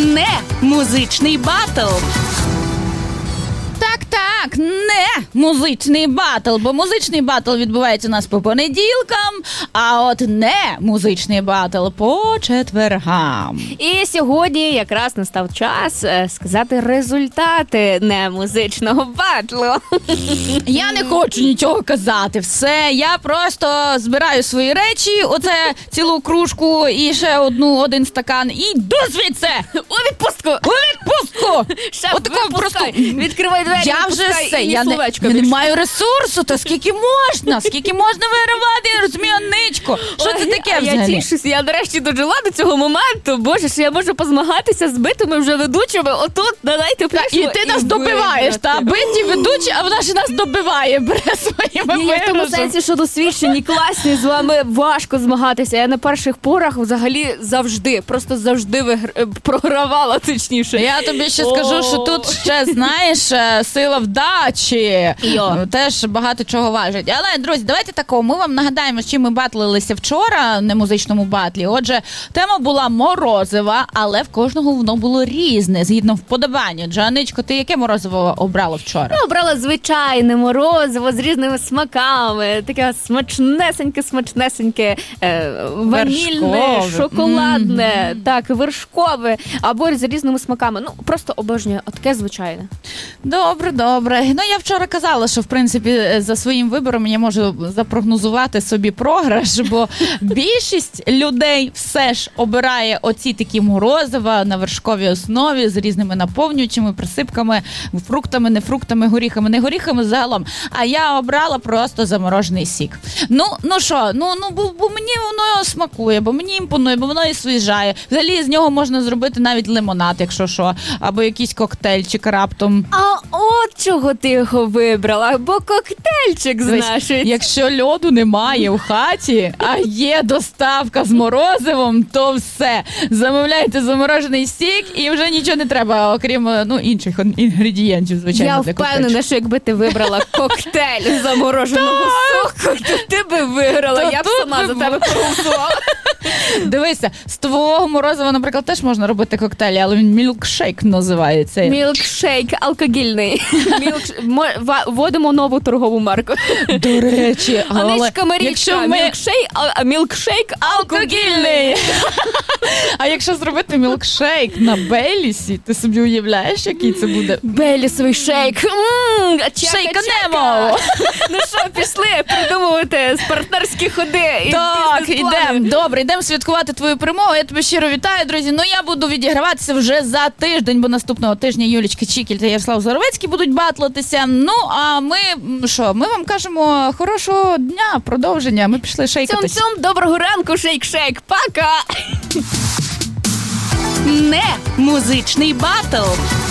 Не музичний батл. Так, не музичний батл, бо музичний батл відбувається у нас по понеділкам, а от не музичний батл по четвергам. І сьогодні якраз настав час сказати результати не музичного батлу. Я не хочу нічого казати, все, я просто збираю свої речі, оце цілу кружку і ще один стакан, і йду звідси! У відпустку! У відпустку! Шеф, випускай! Відкривай двері, я вже все, я не маю ресурсу, то скільки можна виривати, я розумію, ничку. Що це таке взагалі? Я тішуся, я нарешті дожила до цього моменту, боже, що я можу позмагатися з битими вже ведучими, отут, додайте пляшку. І ти нас добиваєш, та биті ведучі, а вона ж нас добиває, бере своїми виразами. Я в тому сенсі, що досвідчені, класні, з вами важко змагатися. Я на перших порах взагалі завжди програвала, точніше. Я тобі ще скажу, що тут ще, знаєш, сила вдачі. Теж багато чого важить. Але, друзі, давайте такого. Ми вам нагадаємо, з чим ми батлилися вчора на музичному батлі. Отже, тема була морозива, але в кожного воно було різне, згідно вподобання. Джаничко, ти яке морозиво обрала вчора? Я обрала звичайне морозиво з різними смаками. Таке смачнесеньке, ванільне, шоколадне, так, вершкове, або з різними смаками. Ну, просто обожнюю. Отаке звичайне. Добре. Ну, я вчора казала, що, в принципі, за своїм вибором я можу запрогнозувати собі програш, бо більшість людей все ж обирає оці такі морозива на вершковій основі з різними наповнюючими, присипками, фруктами, не фруктами, горіхами, не горіхами загалом. А я обрала просто заморожений сік. Бо мені воно смакує, бо мені імпонує, бо воно і свіжає. Взагалі з нього можна зробити навіть лимонад, якщо що, або якийсь коктейльчик раптом. А от чого ти його вибрала, бо коктейльчик, знаєш. Якщо льоду немає в хаті, а є доставка з морозивом, то все. Замовляйте заморожений сік і вже нічого не треба, окрім інших інгредієнтів, звичайно. Я впевнена, що якби ти вибрала коктейль замороженого соку, то ти би виграла. Я б сама за тебе проголосувала. Дивися, з твого морозива, наприклад, теж можна робити коктейлі, але він мілкшейк називається. Мілкшейк алкогільний. Вводимо нову торгову марку. До речі, Анечка Марічка, мілкшейк алкогільний. А якщо зробити мілкшейк на Бейлісі, ти собі уявляєш, який це буде? Бейлісовий шейк. Шейканемо! Ну що, пішли придумувати партнерські ходи. Так, ідемо. Добре, йдемо святкувати твою перемогу. Я тебе щиро вітаю, друзі. Ну, я буду відіграватися вже за тиждень, бо наступного тижня Юлічка Чікіль та Ярослав Зоровецький будуть батлитися. Ну, а ми Ми вам кажемо хорошого дня, продовження. Ми пішли шейкатись. Цьом-цьом, доброго ранку, шейк-шейк. Пока! Не музичний батл.